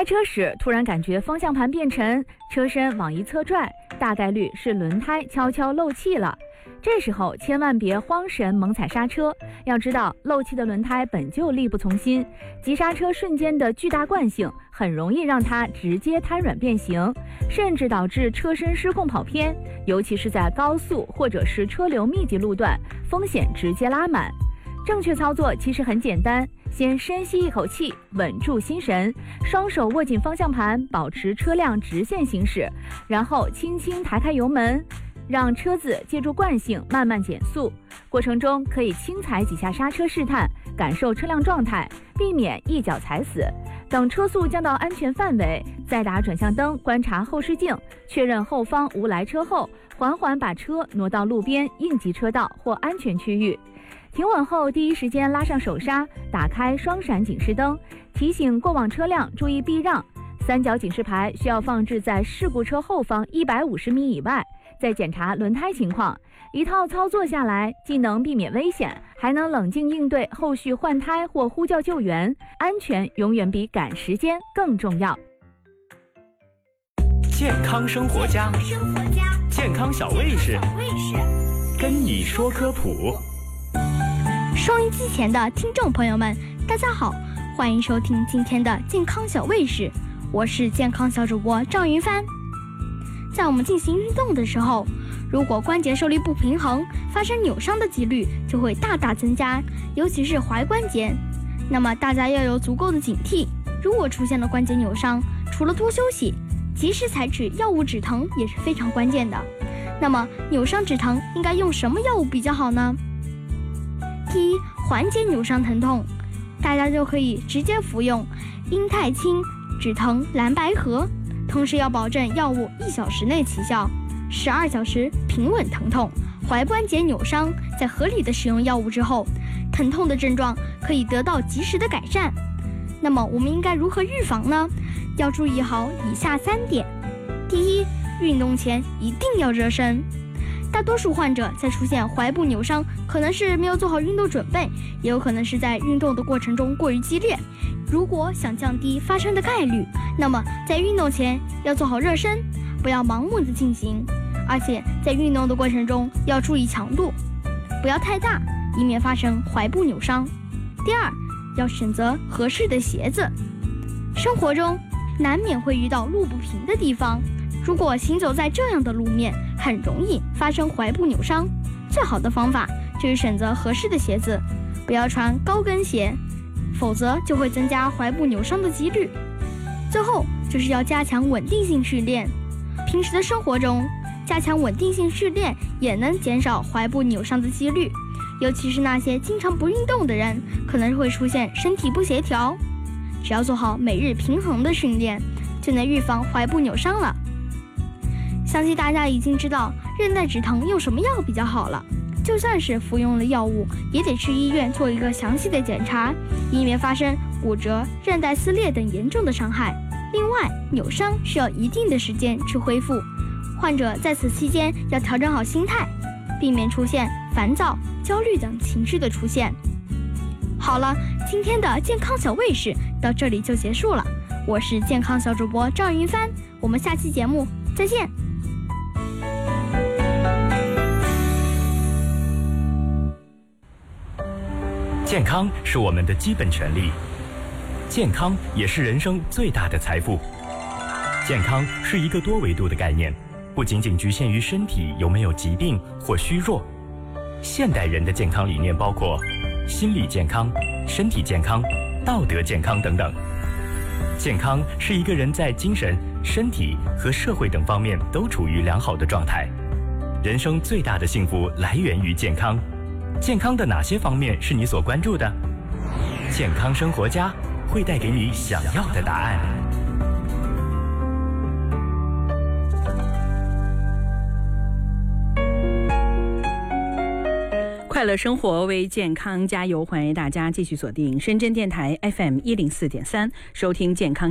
开车时突然感觉方向盘变沉，车身往一侧拽，大概率是轮胎悄悄漏气了。这时候千万别慌神猛踩刹车，要知道漏气的轮胎本就力不从心，急刹车瞬间的巨大惯性很容易让它直接瘫软变形，甚至导致车身失控跑偏，尤其是在高速或者是车流密集路段，风险直接拉满。正确操作其实很简单，先深吸一口气，稳住心神，双手握紧方向盘，保持车辆直线行驶，然后轻轻抬开油门，让车子借助惯性慢慢减速。过程中可以轻踩几下刹车试探，感受车辆状态，避免一脚踩死。等车速降到安全范围，再打转向灯，观察后视镜，确认后方无来车后，缓缓把车挪到路边应急车道或安全区域。停稳后，第一时间拉上手刹，打开双闪警示灯，提醒过往车辆注意避让。三角警示牌需要放置在事故车后方150米以外。再检查轮胎情况，一套操作下来，既能避免危险，还能冷静应对后续换胎或呼叫救援。安全永远比赶时间更重要。 健康生活家，健康小卫士，跟你说科普。 收音机前的听众朋友们，大家好，欢迎收听今天的健康小卫士，我是健康小主播赵云帆。在我们进行运动的时候，如果关节受力不平衡，发生扭伤的几率就会大大增加，尤其是踝关节。那么大家要有足够的警惕，如果出现了关节扭伤，除了多休息，及时采取药物止疼也是非常关键的。那么扭伤止疼应该用什么药物比较好呢？第一，缓解扭伤疼痛，大家就可以直接服用英泰清止疼蓝白合，同时要保证药物1小时内起效，12小时平稳疼痛。踝关节扭伤在合理的使用药物之后，疼痛的症状可以得到及时的改善。那么我们应该如何预防呢？要注意好以下3点。第一，运动前一定要热身。大多数患者在出现踝部扭伤，可能是没有做好运动准备，也有可能是在运动的过程中过于激烈。如果想降低发生的概率，那么在运动前要做好热身，不要盲目的进行，而且在运动的过程中要注意强度，不要太大，以免发生踝部扭伤。第二，要选择合适的鞋子。生活中难免会遇到路不平的地方，如果行走在这样的路面，很容易发生踝部扭伤。最好的方法就是选择合适的鞋子，不要穿高跟鞋，否则就会增加踝部扭伤的几率。最后就是要加强稳定性训练。平时的生活中，加强稳定性训练也能减少踝部扭伤的几率，尤其是那些经常不运动的人，可能会出现身体不协调。只要做好每日平衡的训练，就能预防踝部扭伤了。相信大家已经知道韧带止疼用什么药比较好了，就算是服用了药物，也得去医院做一个详细的检查，以免发生骨折、韧带撕裂等严重的伤害。另外，扭伤需要一定的时间去恢复，患者在此期间要调整好心态，避免出现烦躁、焦虑等情绪的出现。好了，今天的健康小卫士到这里就结束了，我是健康小主播赵云帆，我们下期节目再见。 健康是我们的基本权利，健康也是人生最大的财富。健康是一个多维度的概念，不仅仅局限于身体有没有疾病或虚弱。现代人的健康理念包括心理健康、身体健康、道德健康等等。健康是一个人在精神、身体和社会等方面都处于良好的状态。人生最大的幸福来源于健康。健康的哪些方面是你所关注的？健康生活家会带给你想要的答案。 快乐生活为健康加油，欢迎大家继续锁定深圳电台 FM104.3，收听健康